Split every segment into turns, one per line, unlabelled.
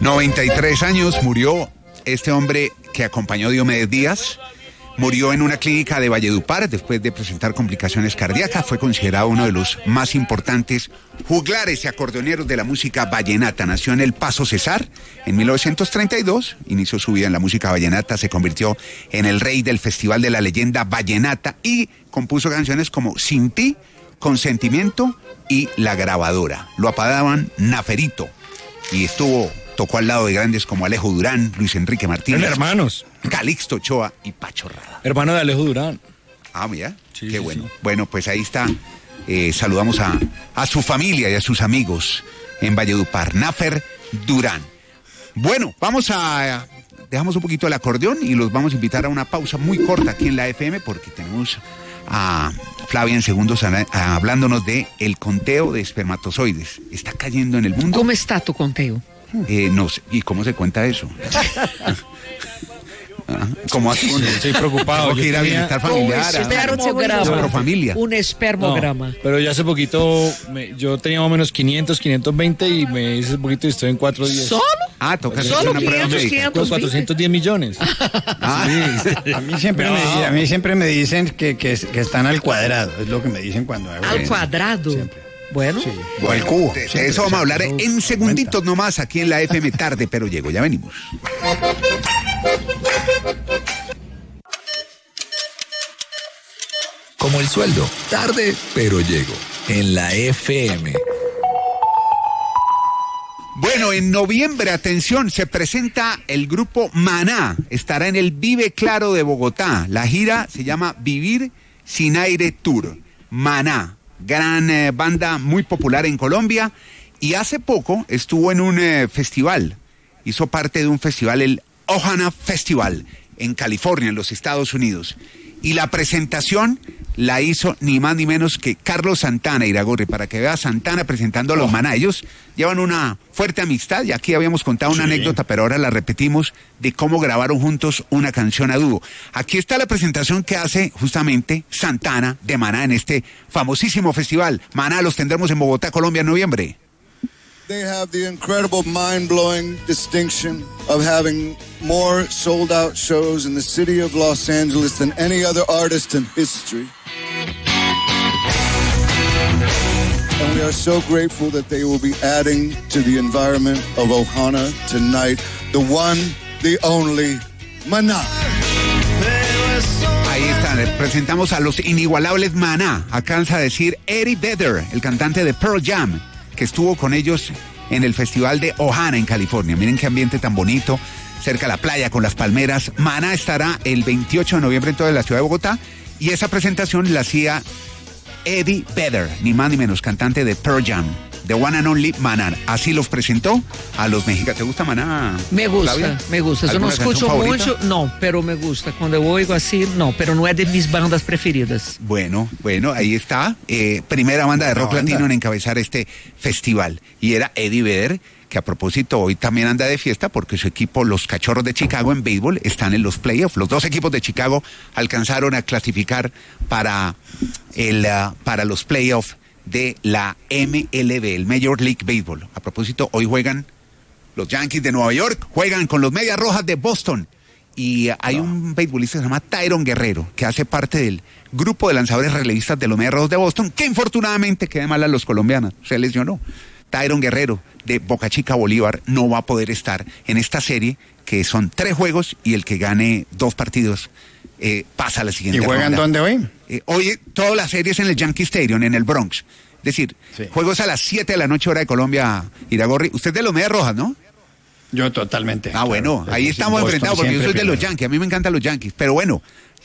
93 años murió este hombre que acompañó a Diomedes Díaz. Murió en una clínica de Valledupar después de presentar complicaciones cardíacas. Fue considerado uno de los más importantes juglares y acordeoneros de la música vallenata. Nació en El Paso Cesar en 1932. Inició su vida en la música vallenata. Se convirtió en el rey del Festival de la Leyenda Vallenata y compuso canciones como Sin Ti, Consentimiento y La Grabadora. Lo apodaban Naferito y tocó al lado de grandes como Alejo Durán, Luis Enrique Martínez.
Eran hermanos.
Calixto Ochoa y Pacho Rada.
Hermano de Alejo Durán.
Ah, mira,
sí,
qué
sí,
bueno.
sí.
Bueno, pues ahí está. Saludamos a su familia y a sus amigos en Valledupar. Nafer Durán. Bueno, dejamos un poquito el acordeón y los vamos a invitar a una pausa muy corta aquí en la FM porque tenemos a Flavia en segundos hablándonos de el conteo de espermatozoides. ¿Está cayendo en el mundo?
¿Cómo está tu conteo?
No sé. ¿Y cómo se cuenta eso? ¿Cómo así?
Estoy preocupado.
Tengo que ir a bienestar familiar.
Espermograma. Un espermograma.
No, pero ya hace poquito, yo tenía más o menos 500, 520 y me hice un poquito y estoy en 4 días.
¿Solo?
Toca hacer
Solo
una prueba
500,
médica.
500.
410 millones.
Sí. A mí siempre me dicen que están al cuadrado. Es lo que me dicen cuando hago.
¿Al cuadrado?
Siempre.
Bueno.
Sí. O al cubo.
De eso vamos a hablar en segunditos nomás aquí en la FM Tarde, pero llego. Ya venimos.
Como el sueldo, tarde, pero llego. En la FM.
Bueno, en noviembre, atención, se presenta el grupo Maná. Estará en el Vive Claro de Bogotá. La gira se llama Vivir Sin Aire Tour. Maná, gran banda muy popular en Colombia. Y hace poco estuvo en un festival. Hizo parte de un festival, el Ohana Festival, en California, en los Estados Unidos. Y la presentación la hizo ni más ni menos que Carlos Santana, Iragorri, para que vea a Santana presentando a los Maná. Ellos llevan una fuerte amistad y aquí habíamos contado una anécdota, pero ahora la repetimos, de cómo grabaron juntos una canción a dúo. Aquí está la presentación que hace justamente Santana de Maná en este famosísimo festival. Maná los tendremos en Bogotá, Colombia, en noviembre.
They have the incredible, mind-blowing distinction of having more sold-out shows in the city of Los Angeles than any other artist in history. And we are so grateful that they will be adding to the environment of Ohana tonight, the one, the only, Maná.
Ahí están, presentamos a los inigualables Maná. Alcanza a decir Eddie Vedder, el cantante de Pearl Jam, que estuvo con ellos en el festival de Ohana en California. Miren qué ambiente tan bonito, cerca de la playa con las palmeras. Maná estará el 28 de noviembre en toda la ciudad de Bogotá y esa presentación la hacía Eddie Vedder, ni más ni menos, cantante de Pearl Jam, The One and Only Maná. Así los presentó a los mexicanos. ¿Te gusta Maná?
Me gusta,
Flavia?
me gusta. Yo no escucho mucho, no, pero me gusta. Cuando eu oigo así, no, pero no es de mis bandas preferidas.
Bueno, ahí está. Primera banda de rock latino en encabezar este festival. Y era Eddie Vedder, que a propósito hoy también anda de fiesta porque su equipo, los Cachorros de Chicago en béisbol, están en los playoffs. Los dos equipos de Chicago alcanzaron a clasificar para los playoffs de la MLB, el Major League Baseball. A propósito, hoy juegan los Yankees de Nueva York, juegan con los Medias Rojas de Boston. Y hay un beisbolista que se llama Tyron Guerrero, que hace parte del grupo de lanzadores relevistas de los Medias Rojas de Boston, que infortunadamente, queda mal a los colombianos, se lesionó. Tyron Guerrero, de Boca Chica, Bolívar, no va a poder estar en esta serie, que son 3 juegos, y el que gane 2 partidos pasa a la siguiente ronda.
¿Y juegan dónde hoy?
Hoy todas las series en el Yankee Stadium, en el Bronx. Es decir, juegos a las 7 de la noche, hora de Colombia, Iragorri. Usted es de los Medias Rojas, ¿no?
Yo totalmente.
Ah, bueno, claro, ahí estamos enfrentados, porque yo soy de los Yankees, a mí me encantan los Yankees, pero bueno,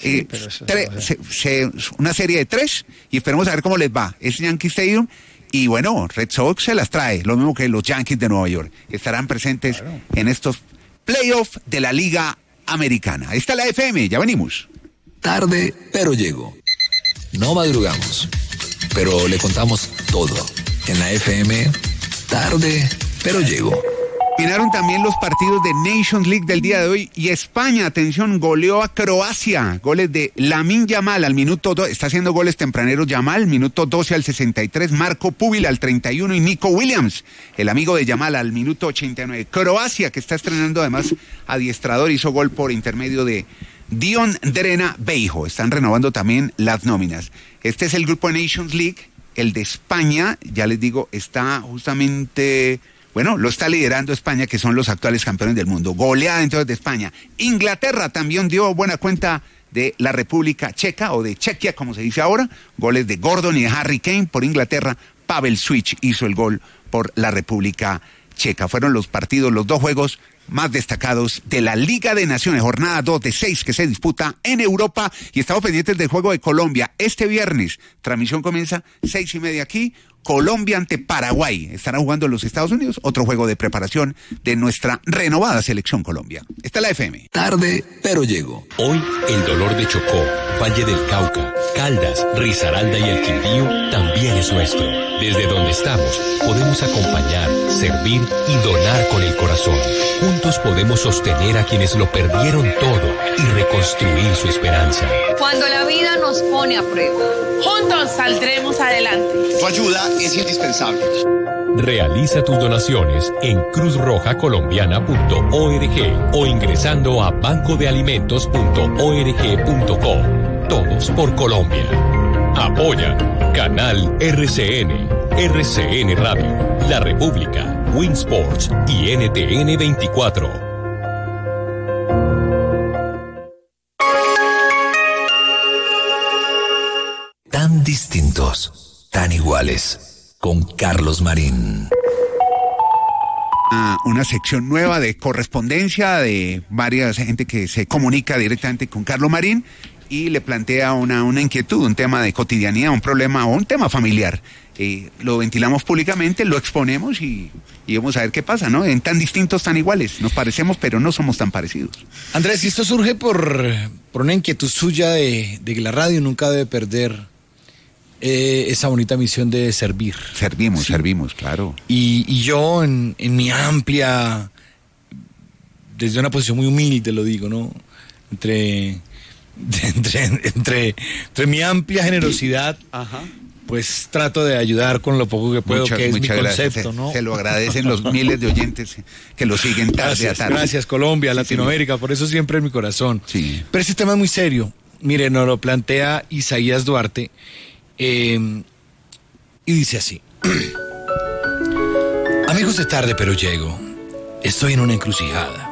una serie de 3 y esperemos a ver cómo les va. Es Yankee Stadium y bueno, Red Sox se las trae, lo mismo que los Yankees de Nueva York. Estarán presentes en estos playoffs de la Liga Americana. Ahí está la FM, ya venimos.
Tarde, pero llego. No madrugamos, pero le contamos todo. En la FM, tarde, pero llego.
Terminaron también los partidos de Nations League del día de hoy y España, atención, goleó a Croacia. Goles de Lamine Yamal al minuto 2, está haciendo goles tempraneros Yamal, minuto 12 al 63, Marco Púbil al 31 y Nico Williams, el amigo de Yamal, al minuto 89. Croacia, que está estrenando además adiestrador, hizo gol por intermedio de Dion Drena Beijo. Están renovando también las nóminas. Este es el grupo de Nations League. El de España, ya les digo, está justamente... Bueno, lo está liderando España, que son los actuales campeones del mundo. Goleada entonces de España. Inglaterra también dio buena cuenta de la República Checa, o de Chequia, como se dice ahora. Goles de Gordon y de Harry Kane por Inglaterra. Pavel Cvic hizo el gol por la República Checa. Fueron los partidos, los dos juegos más destacados de la Liga de Naciones, jornada 2 de 6 que se disputa en Europa, y estamos pendientes del juego de Colombia este viernes. Transmisión comienza 6:30 aquí. Colombia ante Paraguay. Estarán jugando los Estados Unidos, otro juego de preparación de nuestra renovada selección Colombia. Está la FM.
Tarde, pero llego.
Hoy, el dolor de Chocó, Valle del Cauca, Caldas, Risaralda y el Quindío también es nuestro. Desde donde estamos, podemos acompañar, servir y donar con el corazón. Juntos podemos sostener a quienes lo perdieron todo y reconstruir su esperanza.
Cuando la vida nos pone a prueba, juntos saldremos adelante.
Tu ayuda es indispensable.
Realiza tus donaciones en cruzrojacolombiana.org o ingresando a bancodealimentos.org.co. Todos por Colombia. Apoya Canal RCN, RCN Radio, La República, Winsports y NTN 24.
Tan distintos, tan iguales, con Carlos Marín.
Una sección nueva de correspondencia de varias gente que se comunica directamente con Carlos Marín y le plantea una inquietud, un tema de cotidianidad, un problema o un tema familiar. Lo ventilamos públicamente, lo exponemos y vamos a ver qué pasa, ¿no? En tan distintos, tan iguales. Nos parecemos, pero no somos tan parecidos.
Andrés, esto surge por una inquietud suya de que la radio nunca debe perder esa bonita misión de servir.
Servimos, claro.
Y yo en mi amplia, desde una posición muy humilde lo digo, ¿no? Entre mi amplia generosidad, ajá, pues trato de ayudar con lo poco que puedo, que es mi concepto, ¿no?
Se lo agradecen los miles de oyentes que lo siguen tarde a tarde.
Gracias, Colombia, Latinoamérica, por eso siempre en mi corazón. Sí. Pero ese tema es muy serio. Mire, nos lo plantea Isaías Duarte, y dice así: amigos de Tarde pero Llego, estoy en una encrucijada.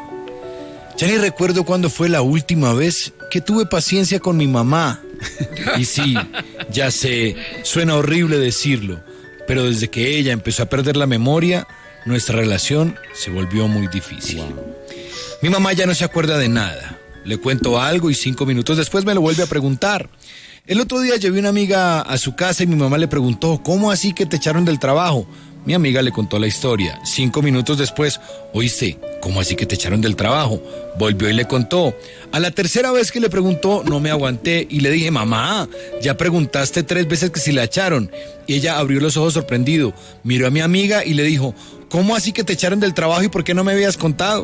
Ya ni recuerdo cuándo fue la última vez que tuve paciencia con mi mamá. Y sí, ya sé, suena horrible decirlo, pero desde que ella empezó a perder la memoria, nuestra relación se volvió muy difícil. Wow. Mi mamá ya no se acuerda de nada. Le cuento algo y 5 minutos después me lo vuelve a preguntar. El otro día llevé una amiga a su casa y mi mamá le preguntó: ¿cómo así que te echaron del trabajo? Mi amiga le contó la historia. 5 minutos después: oíste, ¿cómo así que te echaron del trabajo? Volvió y le contó. A la tercera vez que le preguntó, no me aguanté y le dije: mamá, ya preguntaste 3 veces que si la echaron. Y ella abrió los ojos sorprendido, miró a mi amiga y le dijo: ¿cómo así que te echaron del trabajo y por qué no me habías contado?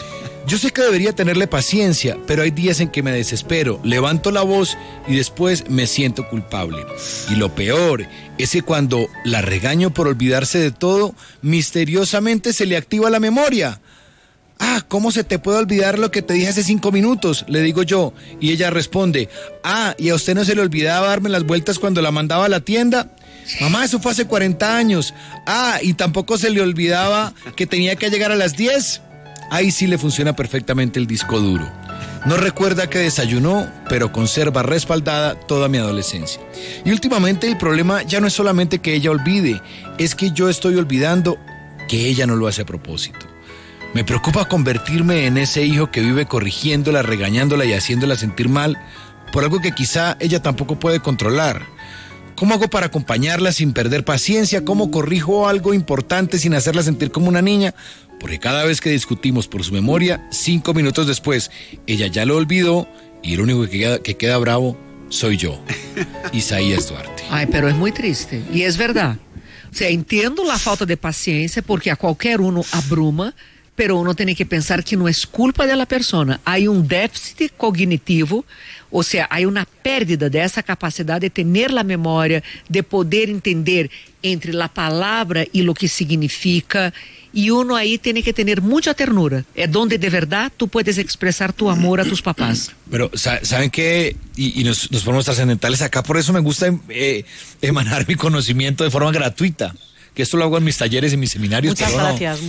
Yo sé que debería tenerle paciencia, pero hay días en que me desespero, levanto la voz y después me siento culpable. Y lo peor es que cuando la regaño por olvidarse de todo, misteriosamente se le activa la memoria. Ah, ¿cómo se te puede olvidar lo que te dije hace 5 minutos? Le digo yo, y ella responde: ah, ¿y a usted no se le olvidaba darme las vueltas cuando la mandaba a la tienda? Mamá, eso fue hace 40 años. Ah, ¿y tampoco se le olvidaba que tenía que llegar a las 10? Ahí sí le funciona perfectamente el disco duro. No recuerda que desayunó, pero conserva respaldada toda mi adolescencia. Y últimamente el problema ya no es solamente que ella olvide, es que yo estoy olvidando que ella no lo hace a propósito. Me preocupa convertirme en ese hijo que vive corrigiéndola, regañándola y haciéndola sentir mal por algo que quizá ella tampoco puede controlar. ¿Cómo hago para acompañarla sin perder paciencia? ¿Cómo corrijo algo importante sin hacerla sentir como una niña? Porque cada vez que discutimos por su memoria, 5 minutos después, ella ya lo olvidó y el único que queda bravo soy yo, Isaías Duarte.
Ay, pero es muy triste. Y es verdad. O sea, entiendo la falta de paciencia porque a cualquier uno abruma, pero uno tiene que pensar que no es culpa de la persona. Hay un déficit cognitivo, o sea, hay una pérdida de esa capacidad de tener la memoria, de poder entender entre la palabra y lo que significa. Y uno ahí tiene que tener mucha ternura. Es donde de verdad tú puedes expresar tu amor a tus papás.
Pero, ¿saben qué? Y nos ponemos trascendentales acá. Por eso me gusta emanar mi conocimiento de forma gratuita. Que esto lo hago en mis talleres y mis seminarios.
Muchas gracias.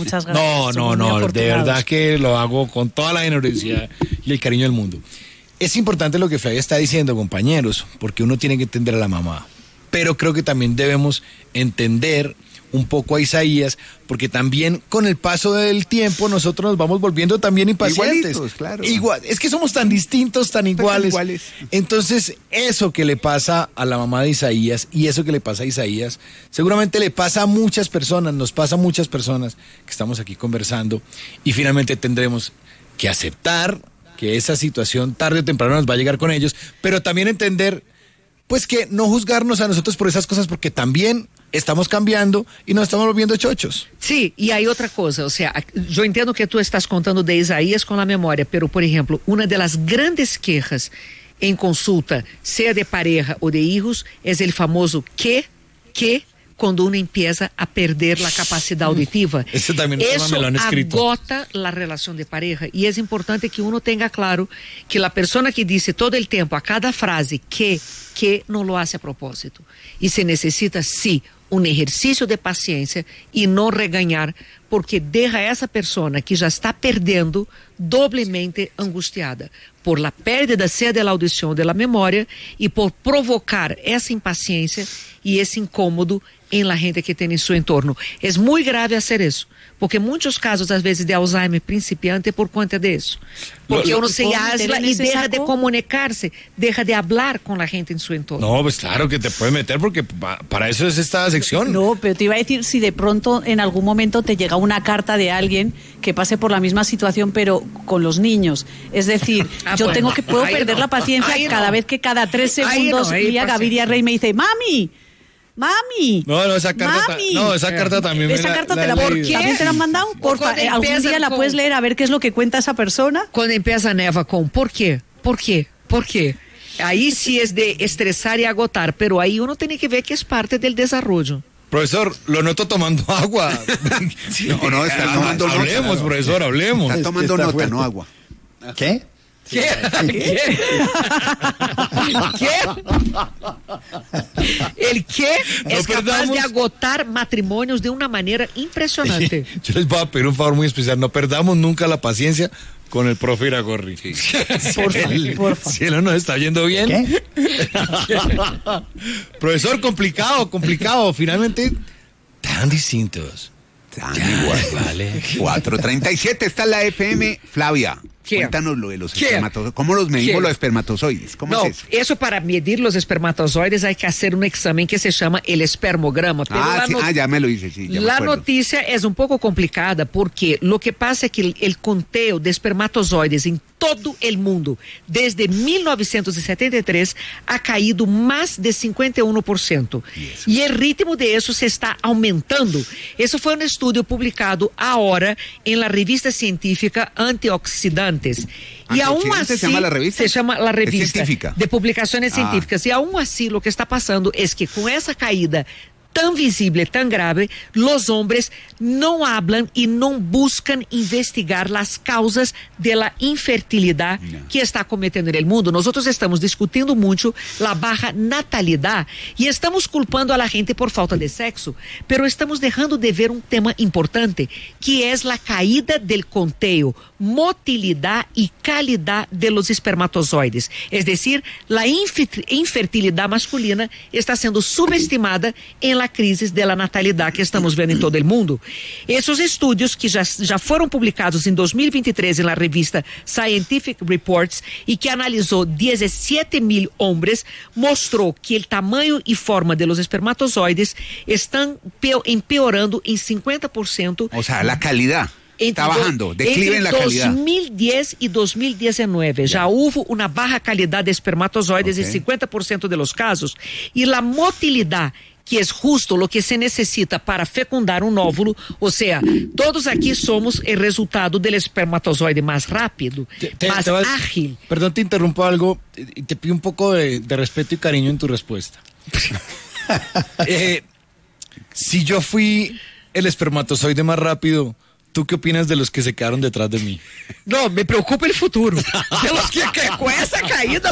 No, de verdad que lo hago con toda la generosidad y el cariño del mundo. Es importante lo que Flavia está diciendo, compañeros, porque uno tiene que entender a la mamá. Pero creo que también debemos entender un poco a Isaías, porque también con el paso del tiempo nosotros nos vamos volviendo también impacientes.
Igualitos, claro.
Igual, es que somos tan distintos, tan iguales. Entonces, eso que le pasa a la mamá de Isaías y eso que le pasa a Isaías, seguramente le pasa a muchas personas, nos pasa a muchas personas que estamos aquí conversando, y finalmente tendremos que aceptar que esa situación tarde o temprano nos va a llegar con ellos, pero también entender, pues, que no juzgarnos a nosotros por esas cosas, porque también estamos cambiando y nos estamos volviendo chochos.
Sí, y hay otra cosa, o sea, yo entiendo que tú estás contando de Isaías con la memoria, pero, por ejemplo, una de las grandes quejas en consulta, sea de pareja o de hijos, es el famoso que, cuando uno empieza a perder la capacidad auditiva.
Eso también
Eso
me lo han escrito.
agota la relación de pareja, y es importante que uno tenga claro que la persona que dice todo el tiempo a cada frase que no lo hace a propósito, y se necesita sí un ejercicio de paciencia y no regañar, porque deja a esa persona que ya está perdiendo doblemente angustiada por la pérdida sea de la audición o de la memoria, y por provocar esa impaciencia y ese incómodo en la gente que tiene en su entorno. Es muy grave hacer eso, porque muchos casos, a veces, de Alzheimer principiante por cuenta de eso. Porque uno se aísla y deja de comunicarse, deja de hablar con la gente en su entorno.
No, pues claro que te puede meter, porque para eso es esta sección.
No, pero te iba a decir, si de pronto en algún momento te llega una carta de alguien que pase por la misma situación, pero con los niños. Es decir, puedo perder la paciencia cada vez que cada 3 segundos Gaviria Rey me dice, ¡Mami!
No, esa carta también
¿Esa carta te la ¿También te la han mandado? Porfa, algún día la puedes leer a ver qué es lo que cuenta esa persona.
Cuando empieza Neva con ¿por qué? Ahí sí es de estresar y agotar, pero ahí uno tiene que ver que es parte del desarrollo.
Profesor, lo noto tomando agua.
No, está tomando nota.
Hablemos, profesor, hablemos.
Está tomando nota, no agua.
¿Qué?
¿Qué? El qué es capaz de agotar matrimonios de una manera impresionante.
Yo les voy a pedir un favor muy especial, no perdamos nunca la paciencia con el profe Iragorri. Sí.
Porfa.
Si él no nos está yendo bien.
¿Qué?
Profesor, complicado. Finalmente, tan distintos.
Tan igual, vale. 4:37 está la FM. Flavia, cuéntanos lo de los espermatozoides. ¿Cómo los medimos los espermatozoides? ¿Cómo es
eso para medir los espermatozoides hay que hacer un examen que se llama el espermograma. Pero
ya me lo hice, sí.
La noticia es un poco complicada, porque lo que pasa es que el conteo de espermatozoides en todo el mundo desde 1973 ha caído más de 51%. Y el ritmo de eso se está aumentando. Eso fue un estudio publicado ahora en la revista científica Antioxidantes. Y aún así,
¿se llama la revista?
Se llama la revista
científica
de publicaciones científicas. Y aún así lo que está pasando es que con esa caída tan visible, tan grave, los hombres no hablan y no buscan investigar las causas de la infertilidad que está cometiendo en el mundo. Nosotros estamos discutiendo mucho la baja natalidad y estamos culpando a la gente por falta de sexo, pero estamos dejando de ver un tema importante, que es la caída del conteo, motilidad y calidad de los espermatozoides. Es decir, la infertilidad masculina está siendo subestimada en la crisis de la natalidad que estamos vendo em todo o mundo. Esses estudos que já foram publicados em 2023 na revista Scientific Reports e que analisou 17.000 homens, mostrou que o tamanho e forma de los espermatozoides estão empeorando em 50%.
O sea, la calidad. Está bajando, declive en la calidad.
Entre 2010 y 2019 ya hubo una baja calidad de espermatozoides en 50% de los casos, y la motilidad, que es justo lo que se necesita para fecundar un óvulo, o sea, todos aquí somos el resultado del espermatozoide más rápido, más ágil.
Perdón, te interrumpo algo y te pido un poco de respeto y cariño en tu respuesta. Si yo fui el espermatozoide más rápido, ¿tú qué opinas de los que se quedaron detrás de mí?
No, me preocupa el futuro. De los que con esa caída,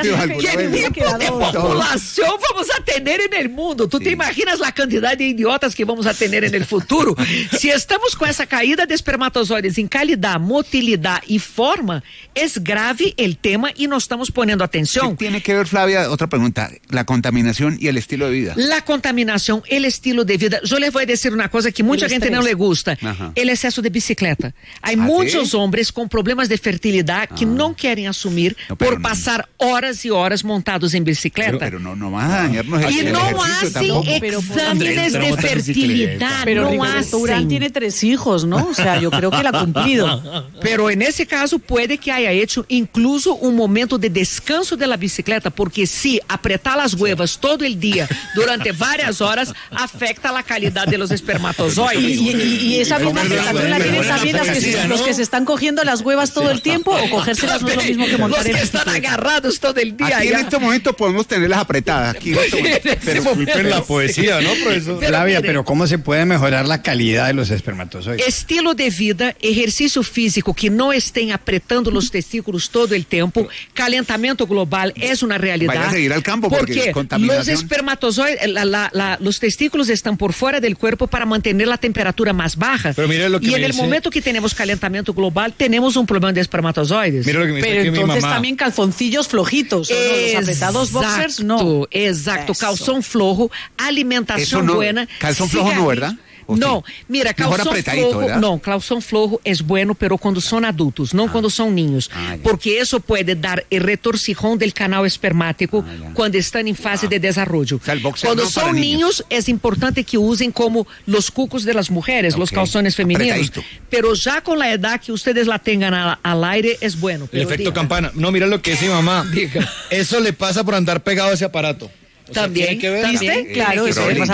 ¿qué tipo de población vamos a tener en el mundo? ¿Tú te imaginas la cantidad de idiotas que vamos a tener en el futuro? Si estamos con esa caída de espermatozoides en calidad, motilidad y forma, es grave el tema y no estamos poniendo atención.
¿Qué tiene que ver, Flavia? Otra pregunta, la contaminación y el estilo de vida.
La contaminación, el estilo de vida. Yo les voy a decir una cosa que mucha gente no le gusta.
Ajá.
El exceso de bicicleta. Hay muchos hombres con problemas de fertilidad que no quieren asumir por pasar horas y horas montados en bicicleta.
Pero no van a dañarnos
y
el
no
ejercicio
hacen exámenes de fertilidad.
Pero Rigoberto Urán tiene 3 hijos, ¿no? O sea, yo creo que él ha cumplido.
Pero en ese caso puede que haya hecho incluso un momento de descanso de la bicicleta, porque si apretar las huevas todo el día durante varias horas afecta la calidad de los espermatozoides.
Y esa misma afectación la tienen también los que se están cogiendo las huevas todo el tiempo, o cogérselas no es lo mismo que montar
los que están agarrados todo el día.
Aquí en este momento podemos tenerlas apretadas. Aquí
pero disculpen la poesía, ¿no, profesor?
Flavia, pero ¿cómo se puede mejorar la calidad de los espermatozoides?
Estilo de vida, ejercicio físico que no estén apretando los testículos todo el tiempo, calentamiento global es una realidad.
Vaya a seguir al campo porque
los espermatozoides, los testículos están por fuera del cuerpo para mantener la temperatura más baja.
Pero mire lo que
y en el momento que tenemos calentamiento global, tenemos un problema de espermatozoides.
Mira lo que me dice
pero
aquí
entonces
mi mamá.
También calzoncillos flojitos, ¿o no? Los apretados boxers, no.
Exacto, calzón flojo, alimentación
no,
buena.
Calzón flojo no, ¿verdad?
No, mira, calzón flojo, calzón flojo es bueno, pero cuando son adultos, no cuando son niños, porque eso puede dar el retorcijón del canal espermático cuando están en fase de desarrollo.
O sea,
cuando son niños es importante que usen como los cucos de las mujeres, los calzones femeninos, pero ya con la edad que ustedes la tengan al aire es bueno.
El efecto campana. No, mira lo que dice mi mamá. Eso le pasa por andar pegado a ese aparato. O sea,
también,
¿tiene que ver?
¿viste? Claro, eso tiene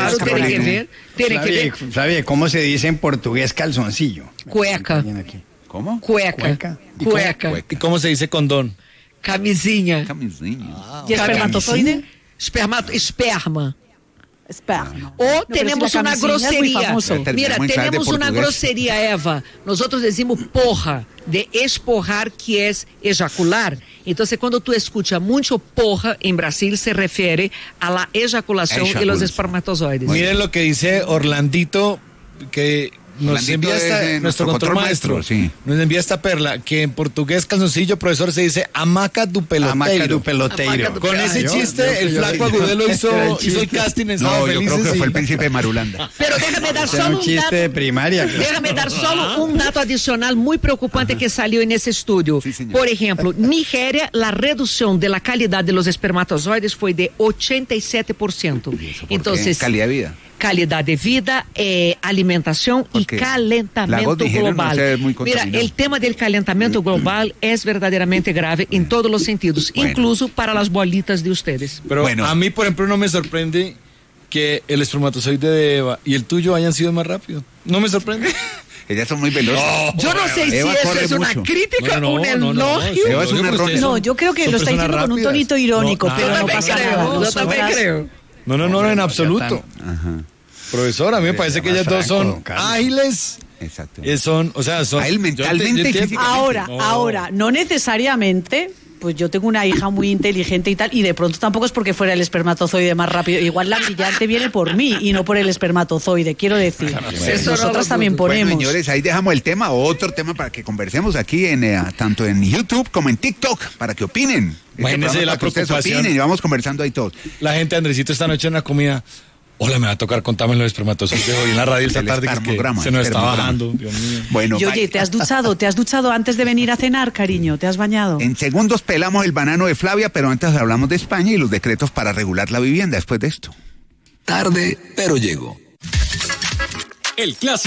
que ver. Tiene que ver.
Flavia, ¿cómo se dice en portugués calzoncillo?
Cueca.
¿Cómo?
Cueca.
¿Y cómo se dice condón?
Camisinha.
¿Y espermatozoide?
Esperma.
Esperma.
O tenemos una grosería. Mira, tenemos una grosería, Eva. Nosotros decimos porra, de esporrar, que es ejacular. Entonces, cuando tú escuchas mucho porra en Brasil, se refiere a la eyaculación de los espermatozoides.
Miren lo que dice Orlandito, que nos envía nuestro control maestro, nos envía esta perla, que en portugués calzoncillo, profesor, se dice hamaca du peloteiro.
Hamaca du peloteiro.
Con ese chiste, el flaco Agudelo hizo el casting en Sábado Felices.
Yo creo que fue el príncipe de Marulanda.
Pero déjame dar solo un
chiste
dato
de primaria.
Déjame dar solo un dato adicional muy preocupante que salió en ese estudio.
Sí, señor.
Por ejemplo, Nigeria, la reducción de la calidad de los espermatozoides fue de 87%. Entonces,
calidad de vida,
alimentación y calentamiento global. Mira, el tema del calentamiento global es verdaderamente grave en todos los sentidos, incluso para las bolitas de ustedes.
Pero a mí, por ejemplo, no me sorprende que el espermatozoide de Eva y el tuyo hayan sido más rápidos. No me sorprende.
Ellas son muy veloces.
Yo no sé si eso es una crítica o un elogio.
No, yo creo que lo está diciendo con un tonito irónico, pero no pasa nada.
Yo también creo.
No, en absoluto. Profesor, a mí me parece que ellas dos son ágiles.
Exacto.
Son
mentalmente.
Ahora, no necesariamente. Pues yo tengo una hija muy inteligente y tal, y de pronto tampoco es porque fuera el espermatozoide más rápido. Igual la brillante viene por mí y no por el espermatozoide, quiero decir. Nosotras también ponemos.
Bueno, señores, ahí dejamos el tema, otro tema para que conversemos aquí tanto en YouTube como en TikTok, para que opinen.
Imagínense la preocupación.
Y vamos conversando ahí todos.
La gente, Andresito, esta noche en la comida. Hola, me va a tocar contarme los espermatozoides hoy en la radio esta tarde que se nos está bajando, Dios mío.
Bueno, y oye, ¿te has duchado antes de venir a cenar, cariño? ¿Te has bañado?
En segundos pelamos el banano de Flavia, pero antes hablamos de España y los decretos para regular la vivienda después de esto.
Tarde, pero llego.
El clásico.